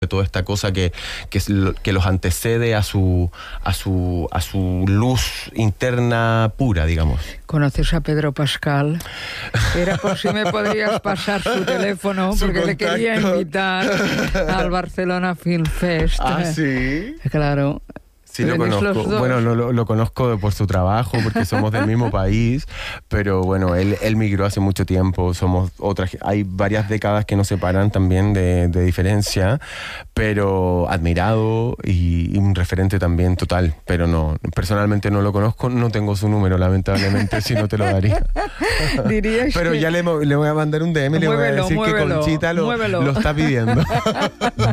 toda esta cosa que los antecede a su luz interna pura, digamos. ¿Conoces a Pedro Pascal? Era por si me podrías pasar su teléfono, porque le quería invitar al Barcelona Film Fest. ¿Ah, sí? Claro. Sí, lo conozco. Bueno, lo conozco por su trabajo, porque somos del mismo país, pero bueno, él migró hace mucho tiempo. Hay varias décadas que nos separan también de diferencia, pero admirado y un referente también total. Pero no, personalmente no lo conozco, no tengo su número, lamentablemente, si no te lo daría. Pero ya le voy a mandar un DM y le voy a decir que Conchita lo está pidiendo.